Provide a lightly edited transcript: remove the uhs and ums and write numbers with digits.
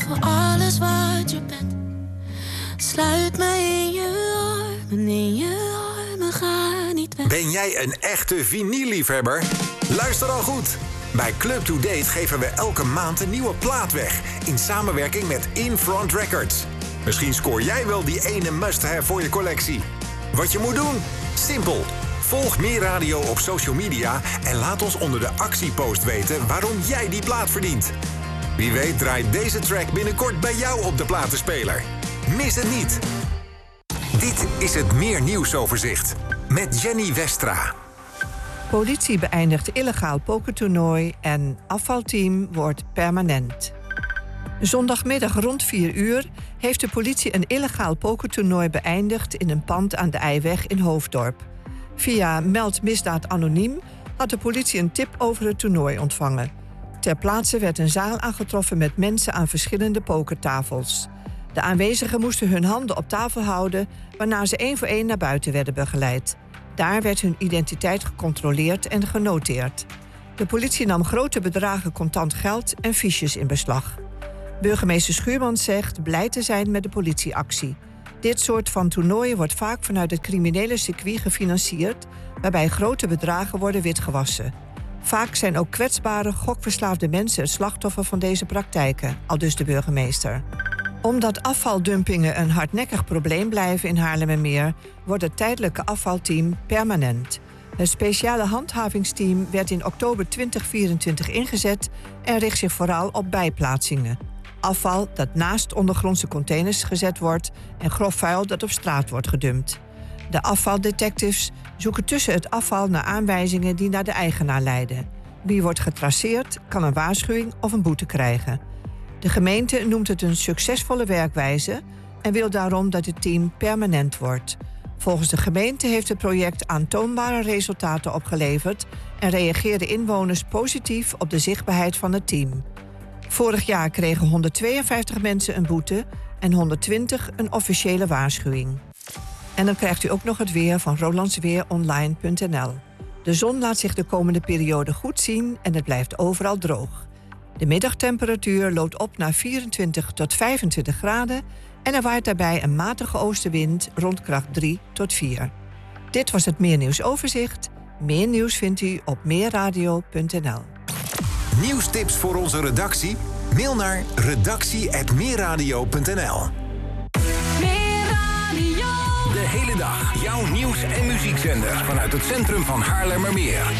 voor alles wat je bent. Sluit me in je armen, in je armen, ga niet weg. Ben jij een echte vinyl-liefhebber? Luister dan goed. Bij Club To Date geven we elke maand een nieuwe plaat weg. In samenwerking met Infront Records. Misschien scoor jij wel die ene must-have voor je collectie. Wat je moet doen? Simpel. Volg Meer Radio op social media en laat ons onder de actiepost weten waarom jij die plaat verdient. Wie weet draait deze track binnenkort bij jou op de platenspeler. Mis het niet. Dit is het Meer Nieuwsoverzicht met Jenny Westra. Politie beëindigt illegaal pokertoernooi en afvalteam wordt permanent. Zondagmiddag rond 4 uur heeft de politie een illegaal pokertoernooi beëindigd in een pand aan de Eiweg in Hoofddorp. Via Meld Misdaad Anoniem had de politie een tip over het toernooi ontvangen. Ter plaatse werd een zaal aangetroffen met mensen aan verschillende pokertafels. De aanwezigen moesten hun handen op tafel houden, waarna ze 1 voor 1 naar buiten werden begeleid. Daar werd hun identiteit gecontroleerd en genoteerd. De politie nam grote bedragen contant geld en fiches in beslag. Burgemeester Schuurmans zegt blij te zijn met de politieactie. Dit soort van toernooien wordt vaak vanuit het criminele circuit gefinancierd, waarbij grote bedragen worden witgewassen. Vaak zijn ook kwetsbare, gokverslaafde mensen het slachtoffer van deze praktijken, aldus de burgemeester. Omdat afvaldumpingen een hardnekkig probleem blijven in Haarlemmermeer, wordt het tijdelijke afvalteam permanent. Het speciale handhavingsteam werd in oktober 2024 ingezet en richt zich vooral op bijplaatsingen. Afval dat naast ondergrondse containers gezet wordt en grof vuil dat op straat wordt gedumpt. De afvaldetectives zoeken tussen het afval naar aanwijzingen die naar de eigenaar leiden. Wie wordt getraceerd, kan een waarschuwing of een boete krijgen. De gemeente noemt het een succesvolle werkwijze en wil daarom dat het team permanent wordt. Volgens de gemeente heeft het project aantoonbare resultaten opgeleverd en reageerden inwoners positief op de zichtbaarheid van het team. Vorig jaar kregen 152 mensen een boete en 120 een officiële waarschuwing. En dan krijgt u ook nog het weer van rolandsweeronline.nl. De zon laat zich de komende periode goed zien en het blijft overal droog. De middagtemperatuur loopt op naar 24 tot 25 graden en er waait daarbij een matige oostenwind rond kracht 3 tot 4. Dit was het Meer Nieuwsoverzicht. Meer nieuws vindt u op meerradio.nl. Nieuwstips voor onze redactie? Mail naar redactie@meerradio.nl. De hele dag jouw nieuws- en muziekzender vanuit het centrum van Haarlemmermeer.